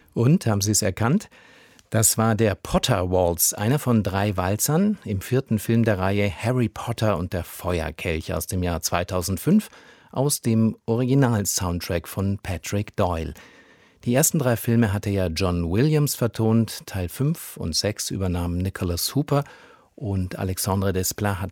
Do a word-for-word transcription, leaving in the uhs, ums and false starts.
Und, haben Sie es erkannt? Das war der Potter Waltz, einer von drei Walzern im vierten Film der Reihe Harry Potter und der Feuerkelch aus dem Jahr zweitausendfünf, aus dem Original-Soundtrack von Patrick Doyle. Die ersten drei Filme hatte ja John Williams vertont, Teil fünf und sechs übernahm Nicholas Hooper und Alexandre Desplat hat